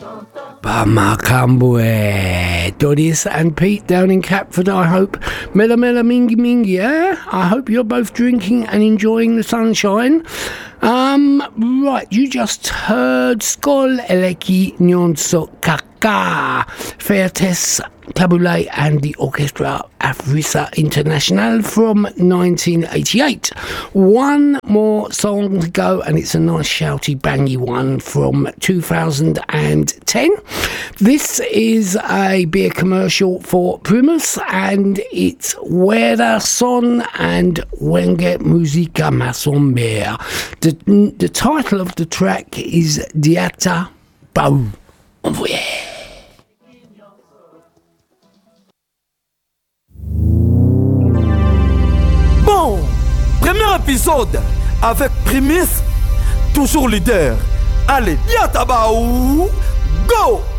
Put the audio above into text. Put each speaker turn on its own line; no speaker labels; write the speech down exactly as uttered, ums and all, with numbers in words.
Bamakambwe, Doris and Pete down in Catford, I hope. Mela Mela Mingi Mingi, yeah? I hope you're both drinking and enjoying the sunshine. Um, right, you just heard Skol Eleki Nyonso Kaka, Fairtess Tabule and the Orchestra Afrisa International from nineteen eighty-eight. One more song to go, and it's a nice shouty bangy one from two thousand ten. This is a beer commercial for Primus, and it's Wera Son and Wenge Musica Masomber. The, the title of the track is Diata Bau. Envoyé.
Bon, premier épisode avec Primus, toujours leader. Allez, Diata Bau, go!